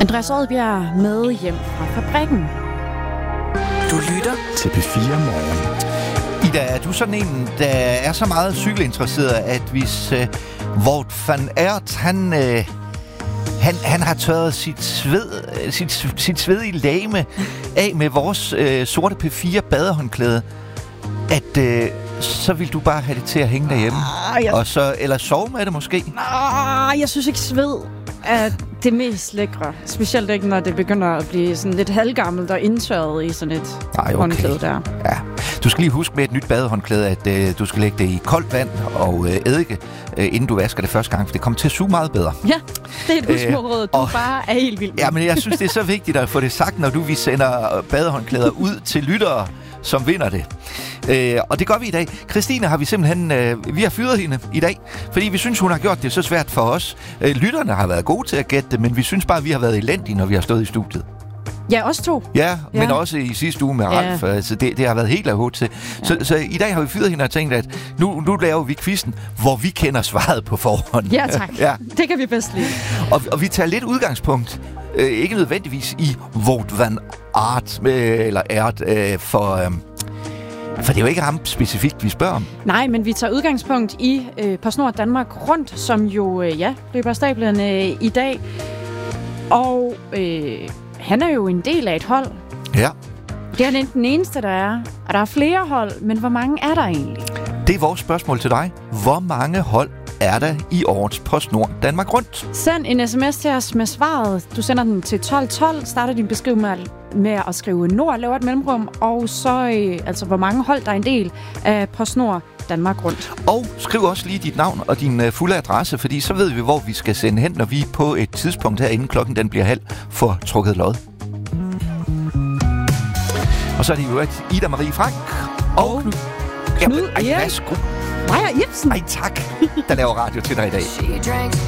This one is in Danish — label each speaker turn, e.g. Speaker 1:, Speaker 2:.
Speaker 1: Andreas Oddbjerg med hjem fra fabrikken.
Speaker 2: Du lytter
Speaker 3: til P4 Morgen.
Speaker 4: Ida, er du sådan en, der er så meget cykelinteresseret, at hvis Wout van Aert, han har tørret sit svedige legeme af med vores sorte P4 badehåndklæde, at så vil du bare have det til at hænge derhjemme, eller sove med det måske?
Speaker 1: Jeg synes ikke sved er det mest lækre. Specielt ikke, når det begynder at blive sådan lidt halvgammelt og indtørret i sådan et håndklæde der.
Speaker 4: Ja. Du skal lige huske med et nyt badehåndklæde, at du skal lægge det i koldt vand og eddike, inden du vasker det første gang, for det kommer til at suge meget bedre.
Speaker 1: Ja, det er et husmorråd. Du bare er helt vild.
Speaker 4: Ja, men jeg synes, det er så vigtigt at få det sagt, når vi sender badehåndklæder ud til lyttere, som vinder det. Og det gør vi i dag. Christine har vi simpelthen... vi har fyret hende i dag, fordi vi synes, hun har gjort det så svært for os. Lytterne har været gode til at gætte det, men vi synes bare, vi har været elendige, når vi har stået i studiet.
Speaker 1: Ja, os to.
Speaker 4: Ja, men også i sidste uge med Ralf. Så det har været helt af til. Ja. Så i dag har vi fyret hende og tænkt, at nu laver vi quizzen, hvor vi kender svaret på forhånd.
Speaker 1: Ja, tak. Ja. Det kan vi bedst lide.
Speaker 4: Og vi tager lidt udgangspunkt, ikke nødvendigvis i Wout van Aert, eller Aert, for det er jo ikke ham specifikt, vi spørger om.
Speaker 1: Nej, men vi tager udgangspunkt i PostNord Danmark Rundt, som jo løber af stablen i dag. Og han er jo en del af et hold.
Speaker 4: Ja.
Speaker 1: Det er den eneste, der er. Og der er flere hold, men hvor mange er der egentlig?
Speaker 4: Det er vores spørgsmål til dig. Hvor mange hold er der i årets PostNord Danmark Rundt?
Speaker 1: Send en sms til os med svaret. Du sender den til 1212, starter din beskriv med at skrive Nord, laver et mellemrum, og så altså hvor mange hold der er en del af PostNord Danmark Rundt.
Speaker 4: Og skriv også lige dit navn og din fulde adresse, fordi så ved vi, hvor vi skal sende hen, når vi på et tidspunkt her, inden klokken den bliver halv, får trukket lod. Og så er det jo Ida Marie Frank og
Speaker 1: Knud
Speaker 4: Erik. Værsgo.
Speaker 1: Maja Ibsen.
Speaker 4: Ej, tak. Der laver radio til dig i dag.